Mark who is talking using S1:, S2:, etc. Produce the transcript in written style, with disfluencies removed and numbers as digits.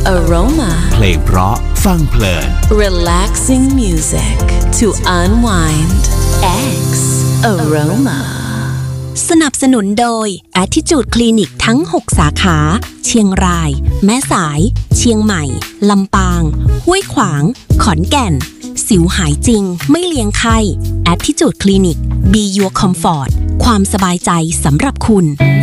S1: Aroma
S2: เพลงเพราะฟังเพลิน
S1: Relaxing music to unwind X Aroma
S3: สนับสนุนโดย Attitude Clinic ทั้ง 6 สาขา เชียงราย แม่สาย เชียงใหม่ ลำปาง ห้วยขวาง ขอนแก่น สิวหายจริง ไม่เลี้ยงไข้ Attitude Clinic Be Your Comfort ความสบายใจสำหรับคุณ